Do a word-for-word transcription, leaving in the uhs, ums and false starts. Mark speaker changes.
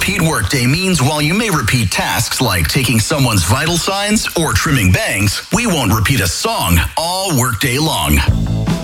Speaker 1: repeat workday means while you may repeat tasks like taking someone's vital signs or trimming bangs, we won't repeat a song all workday long.